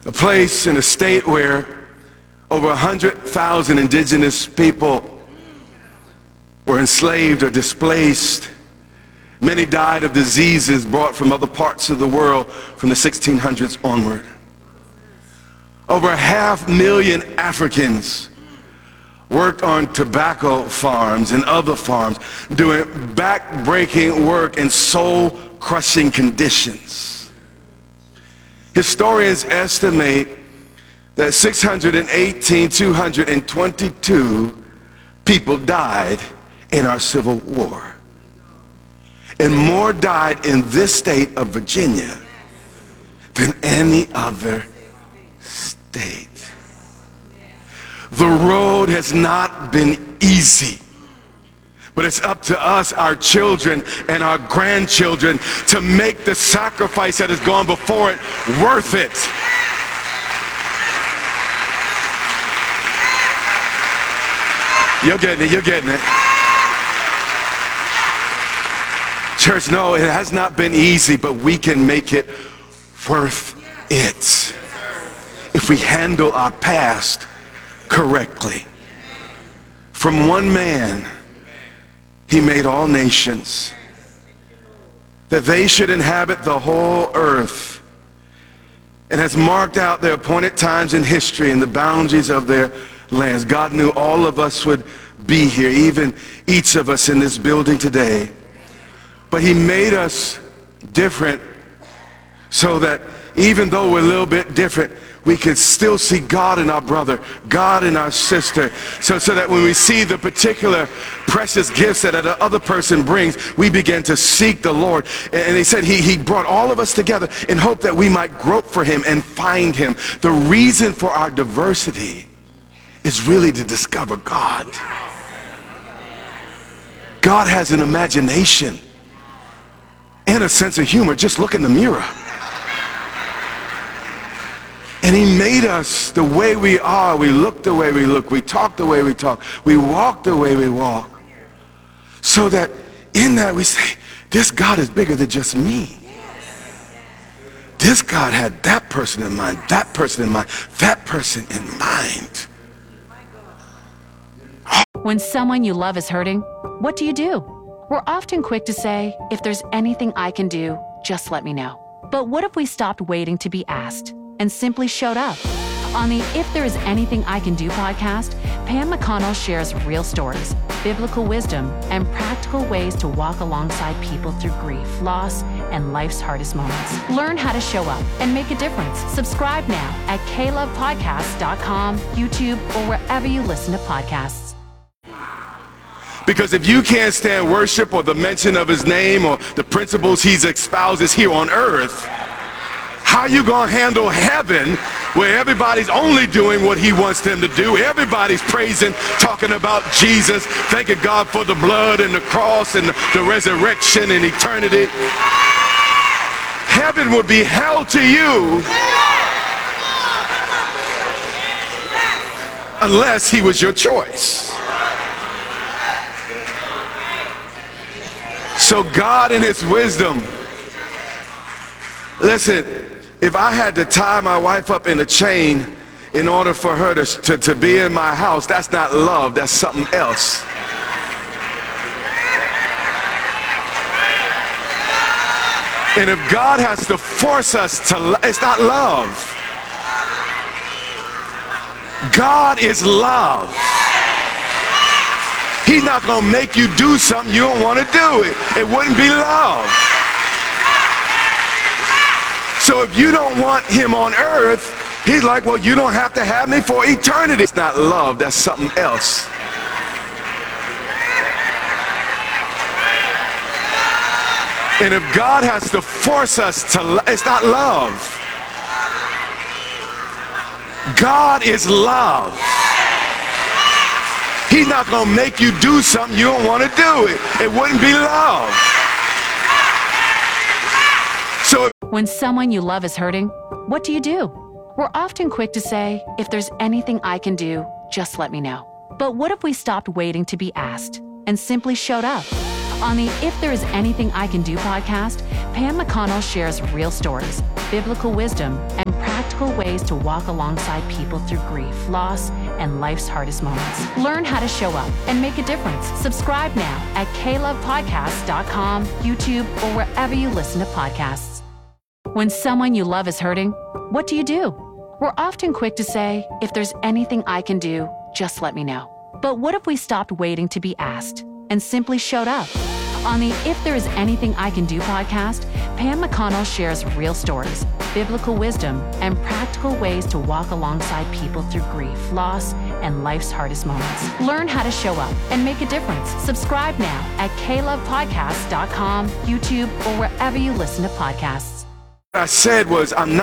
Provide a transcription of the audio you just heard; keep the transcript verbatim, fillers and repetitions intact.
A place in a state where over one hundred thousand indigenous people were enslaved or displaced. Many died of diseases brought from other parts of the world from the sixteen hundreds onward. Over a half million Africans worked on tobacco farms and other farms, doing back-breaking work in soul-crushing conditions. Historians estimate that six hundred eighteen, two hundred twenty-two people died in our Civil War. And more died in this state of Virginia than any other state. The road has not been easy, but it's up to us, our children and our grandchildren, to make the sacrifice that has gone before it worth it. You're getting it, you're getting it. Church, no, it has not been easy, but we can make it worth it if we handle our past correctly. From one man, he made all nations, that they should inhabit the whole earth, and has marked out their appointed times in history and the boundaries of their lands. God knew all of us would be here, even each of us in this building today. But he made us different so that even though we're a little bit different, we can still see God in our brother, God in our sister, so, so that when we see the particular precious gifts that the other person brings, we begin to seek the Lord. And he said he, he brought all of us together in hope that we might grope for him and find him. The reason for our diversity is really to discover God. God has an imagination and a sense of humor. Just look in the mirror. And he made us the way we are. We look the way we look. We talk the way we talk. We walk the way we walk. So that in that we say, this God is bigger than just me. This God had that person in mind, that person in mind, that person in mind. When someone you love is hurting, what do you do? We're often quick to say, if there's anything I can do, just let me know. But what if we stopped waiting to be asked and simply showed up? On the If There Is Anything I Can Do podcast, Pam McConnell shares real stories, biblical wisdom, and practical ways to walk alongside people through grief, loss, and life's hardest moments. Learn how to show up and make a difference. Subscribe now at k love podcast dot com, YouTube, or wherever you listen to podcasts. Because if you can't stand worship or the mention of his name or the principles he espouses here on earth, how are you going to handle heaven where everybody's only doing what he wants them to do? Everybody's praising, talking about Jesus, thanking God for the blood and the cross and the, the resurrection and eternity. Heaven would be hell to you unless he was your choice. So God in his wisdom, listen, if I had to tie my wife up in a chain in order for her to, to, to be in my house, that's not love, that's something else. And if God has to force us to, it's not love. God is love. He's not going to make you do something you don't want to do. It, it wouldn't be love. So if you don't want him on earth, he's like, well, you don't have to have me for eternity. It's not love, that's something else. And if God has to force us to, it's not love. God is love. He's not going to make you do something you don't want to do. It, it wouldn't be love. So when someone you love is hurting, what do you do? We're often quick to say, if there's anything I can do, just let me know. But what if we stopped waiting to be asked and simply showed up? On the If There Is Anything I Can Do podcast, Pam McConnell shares real stories, biblical wisdom, and practical ways to walk alongside people through grief, loss, and life's hardest moments. Learn how to show up and make a difference. Subscribe now at k love podcast dot com, YouTube, or wherever you listen to podcasts. When someone you love is hurting, what do you do? We're often quick to say, if there's anything I can do, just let me know. But what if we stopped waiting to be asked and simply showed up? On the If There Is Anything I Can Do podcast, Pam McConnell shares real stories, biblical wisdom, and practical ways to walk alongside people through grief, loss, and life's hardest moments. Learn how to show up and make a difference. Subscribe now at k love podcast dot com, YouTube, or wherever you listen to podcasts. What I said was, I'm not